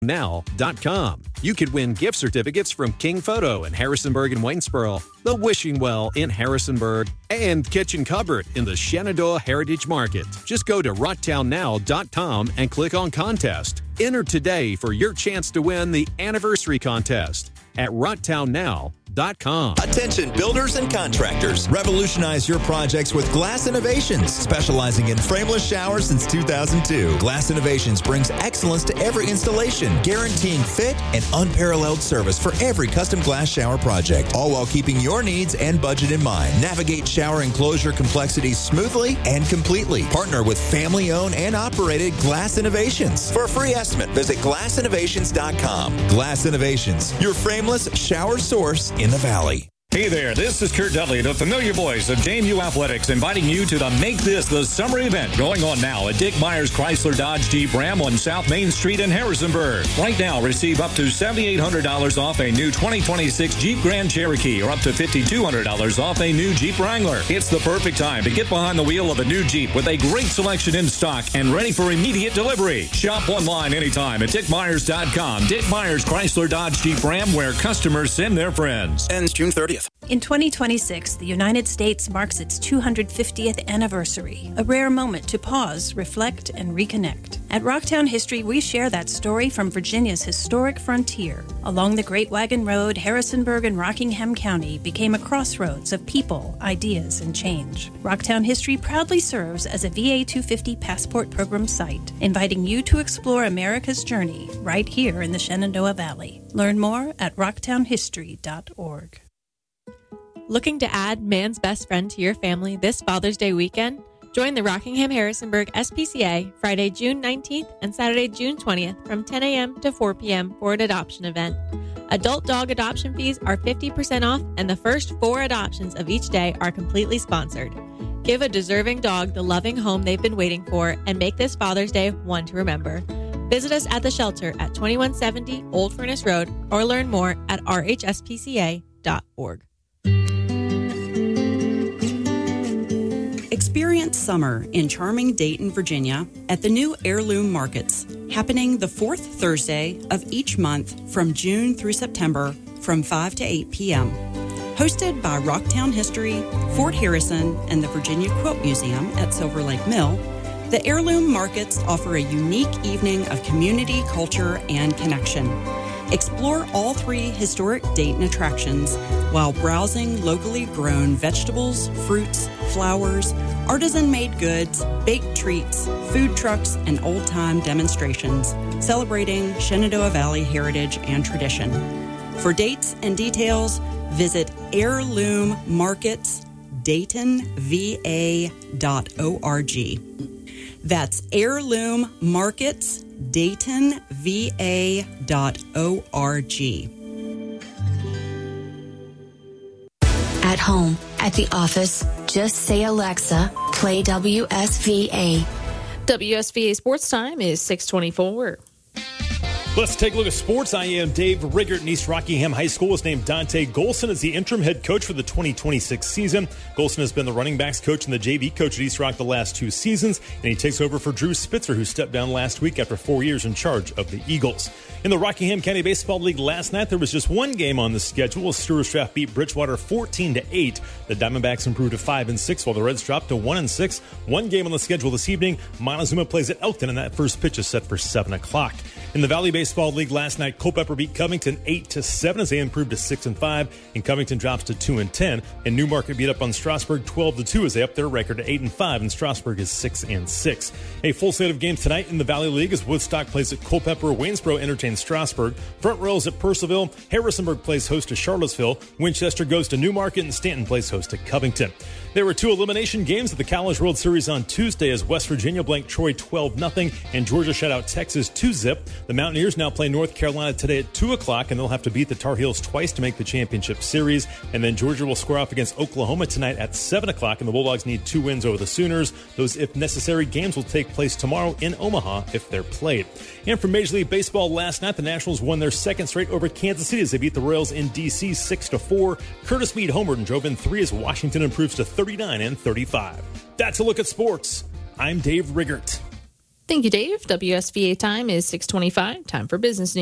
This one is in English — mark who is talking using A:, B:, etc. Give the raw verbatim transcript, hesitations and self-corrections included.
A: now dot com. You could win gift certificates from King Photo in Harrisonburg and Waynesboro, the Wishing Well in Harrisonburg, and Kitchen Cupboard in the Shenandoah Heritage Market. Just go to rocktown now dot com and click on Contest. Enter today for your chance to win the Anniversary Contest at rocktown now dot com.
B: Attention builders and contractors. Revolutionize your projects with Glass Innovations, specializing in frameless showers since two thousand two. Glass Innovations brings excellence to every installation, guaranteeing fit and unparalleled service for every custom glass shower project, all while keeping your needs and budget in mind. Navigate shower enclosure complexities smoothly and completely. Partner with family-owned and operated Glass Innovations. For a free estimate, visit glass innovations dot com. Glass Innovations, your frameless shower source in the Valley.
C: Hey there, this is Kurt Dudley, the familiar voice of J M U Athletics, inviting you to the Make This the Summer event going on now at Dick Myers Chrysler Dodge Jeep Ram on South Main Street in Harrisonburg. Right now, receive up to seven thousand eight hundred dollars off a new twenty twenty-six Jeep Grand Cherokee or up to five thousand two hundred dollars off a new Jeep Wrangler. It's the perfect time to get behind the wheel of a new Jeep with a great selection in stock and ready for immediate delivery. Shop online anytime at dick myers dot com. Dick Myers Chrysler Dodge Jeep Ram, where customers send their friends.
B: Ends June thirtieth.
D: In twenty twenty-six, the United States marks its two hundred fiftieth anniversary, a rare moment to pause, reflect, and reconnect. At Rocktown History, we share that story from Virginia's historic frontier. Along the Great Wagon Road, Harrisonburg and Rockingham County became a crossroads of people, ideas, and change. Rocktown History proudly serves as a V A two fifty passport program site, inviting you to explore America's journey right here in the Shenandoah Valley. Learn more at rocktown history dot org.
E: Looking to add man's best friend to your family this Father's Day weekend? Join the Rockingham-Harrisonburg S P C A Friday, June nineteenth and Saturday, June twentieth from ten a.m. to four p.m. for an adoption event. Adult dog adoption fees are fifty percent off, and the first four adoptions of each day are completely sponsored. Give a deserving dog the loving home they've been waiting for and make this Father's Day one to remember. Visit us at the shelter at twenty-one seventy Old Furnace Road or learn more at r h s p c a dot org.
F: Experience summer in charming Dayton, Virginia at the new Heirloom Markets, happening the fourth Thursday of each month from June through September from five to eight p.m. Hosted by Rocktown History, Fort Harrison, and the Virginia Quilt Museum at Silver Lake Mill, the Heirloom Markets offer a unique evening of community, culture, and connection. Explore all three historic Dayton attractions while browsing locally grown vegetables, fruits, flowers, artisan-made goods, baked treats, food trucks, and old-time demonstrations celebrating Shenandoah Valley heritage and tradition. For dates and details, visit heirloom markets dayton v a dot org. That's Heirloom Markets, dayton v a dot org.
G: At home, at the office, just say Alexa, play W S V A.
H: W S V A Sports Time is six twenty-four.
I: Let's take a look at sports. I am Dave Riggert, and East Rockingham High School has named Dante Golson as the interim head coach for the twenty twenty-six season. Golson has been the running backs coach and the J V coach at East Rock the last two seasons, and he takes over for Drew Spitzer, who stepped down last week after four years in charge of the Eagles. In the Rockingham County Baseball League last night, there was just one game on the schedule. Stewartstraff beat Bridgewater fourteen to eight. The Diamondbacks improved to five and six, while the Reds dropped to one and six. One game on the schedule this evening. Montezuma plays at Elkton, and that first pitch is set for seven o'clock. In the Valley Baseball League last night, Culpeper beat Covington eight to seven as they improved to six and five, and Covington drops to two and ten. And Newmarket beat up on Strasburg twelve to two as they up their record to eight and five, and Strasburg is six and six. A full slate of games tonight in the Valley League as Woodstock plays at Culpeper, Waynesboro entertains Strasburg, Front Royals at Purcellville, Harrisonburg plays host to Charlottesville, Winchester goes to Newmarket, and Stanton plays host to Covington. There were two elimination games at the College World Series on Tuesday as West Virginia blanked Troy twelve nothing and Georgia shut out Texas two zip. The Mountaineers now play North Carolina today at two o'clock, and they'll have to beat the Tar Heels twice to make the championship series. And then Georgia will square off against Oklahoma tonight at seven o'clock, and the Bulldogs need two wins over the Sooners. Those, if necessary, games will take place tomorrow in Omaha if they're played. And from Major League Baseball last night, the Nationals won their second straight over Kansas City as they beat the Royals in D C six to four. Curtis Meade homered and drove in three as Washington improves to thirty-nine and thirty-five. That's a look at sports. I'm Dave Riggert.
H: Thank you, Dave. W S V A time is six twenty-five. Time for business news.